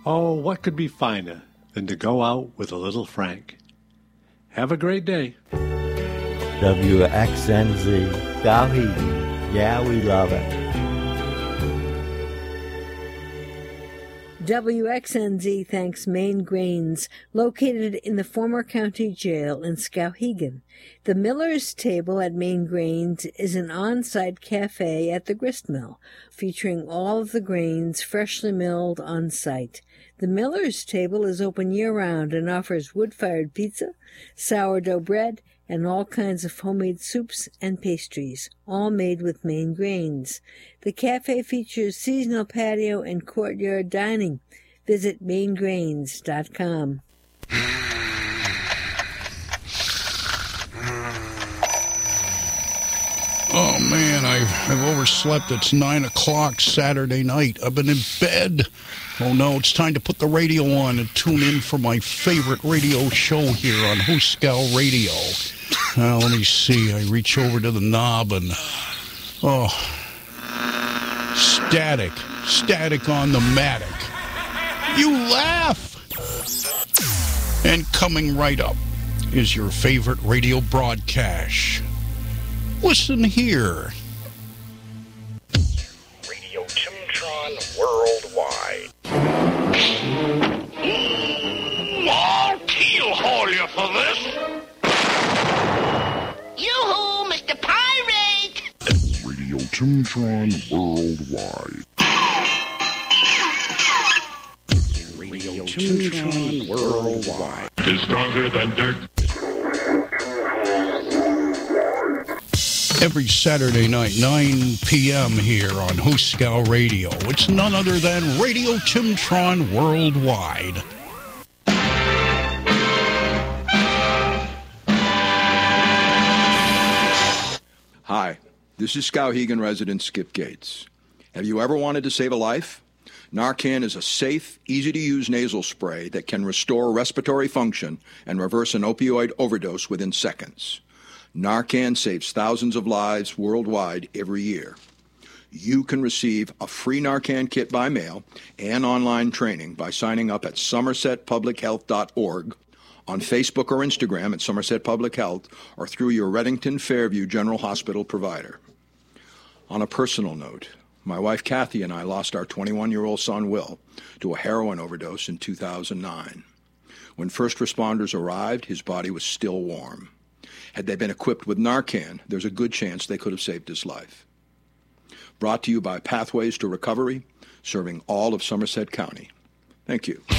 Oh, what could be finer than to go out with a little Frank? Have a great day. WXNZ, Skowhegan. Yeah, we love it. WXNZ thanks Maine Grains, located in the former county jail in Skowhegan. The Miller's Table at Maine Grains is an on-site cafe at the grist mill, featuring all of the grains freshly milled on-site. The Miller's Table is open year-round and offers wood-fired pizza, sourdough bread, and all kinds of homemade soups and pastries, all made with Maine grains. The cafe features seasonal patio and courtyard dining. Visit mainegrains.com. Oh, man, I've overslept. It's 9 o'clock Saturday night. I've been in bed. Oh, no, it's time to put the radio on and tune in for my favorite radio show here on Hooskow Radio. Now, let me see. I reach over to the knob and... Oh. Static on the Matic. You laugh! And coming right up is your favorite radio broadcast. Listen here. Radio Timtron Worldwide. I'll keel-haul you for this. Yoo-hoo, Mr. Pirate! Radio Timtron Worldwide. Radio Timtron Worldwide. Is stronger than dirt. Every Saturday night, 9 p.m. here on Hooskow Radio. It's none other than Radio Timtron Worldwide. Hi, this is Skowhegan resident Skip Gates. Have you ever wanted to save a life? Narcan is a safe, easy-to-use nasal spray that can restore respiratory function and reverse an opioid overdose within seconds. Narcan saves thousands of lives worldwide every year. You can receive a free Narcan kit by mail and online training by signing up at somersetpublichealth.org, on Facebook or Instagram at Somerset Public Health, or through your Reddington Fairview General Hospital provider. On a personal note, my wife Kathy and I lost our 21-year-old son Will to a heroin overdose in 2009. When first responders arrived, his body was still warm. Had they been equipped with Narcan, there's a good chance they could have saved his life. Brought to you by Pathways to Recovery, serving all of Somerset County. Thank you.